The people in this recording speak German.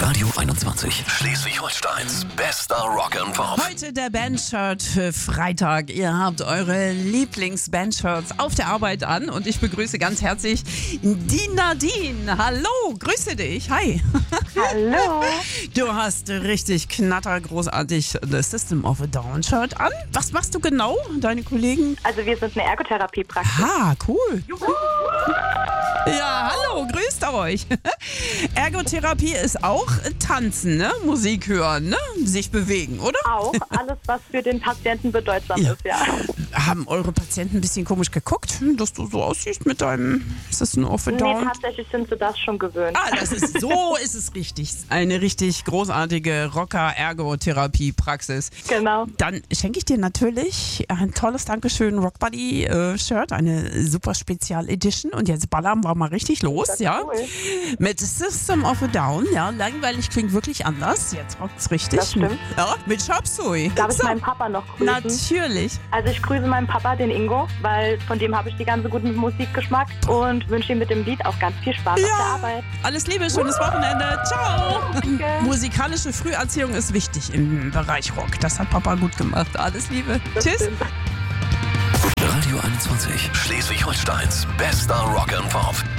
Radio 21. Schleswig-Holsteins bester Rock and Pop. Heute der Bandshirt für Freitag. Ihr habt eure Lieblings-Bandshirts auf der Arbeit an und ich begrüße ganz herzlich die Nadine. Hallo, grüße dich. Hi. Hallo. Du hast richtig knattergroßartig das System of a Down Shirt an. Was machst du genau, deine Kollegen? Also wir sind eine Ergotherapie-Praxis. Ah, cool. Ja, hallo, grüßt euch. Ergotherapie ist auch Tanzen, ne? Musik hören, ne? Sich bewegen, oder? Auch alles, was für den Patienten bedeutsam ist, ja. Haben eure Patienten ein bisschen komisch geguckt, dass du so aussiehst mit deinem System of a Down? Nee, tatsächlich sind sie das schon gewöhnt. Ah, so ist es richtig. Eine richtig großartige Rocker-Ergotherapie-Praxis. Genau. Dann schenke ich dir natürlich ein tolles Dankeschön Rockbuddy-Shirt, eine super Spezial-Edition. Und jetzt ballern wir mal richtig los, Das ist ja? cool. Mit System of a Down, ja, langweilig klingt wirklich anders. Jetzt rockt's richtig. Das stimmt. Ja, mit Chop Suey. Darf ich meinen Papa noch grüßen? Natürlich. Also ich grüße meinen Papa, den Ingo, weil von dem habe ich die ganze guten Musikgeschmack und wünsche ihm mit dem Lied auch ganz viel Spaß auf der Arbeit. Alles Liebe, schönes Wochenende. Ciao. Danke. Musikalische Früherziehung ist wichtig im Bereich Rock. Das hat Papa gut gemacht. Alles Liebe. Das Tschüss. stimmt. Radio 21. Schleswig-Holsteins bester Rock and Pop.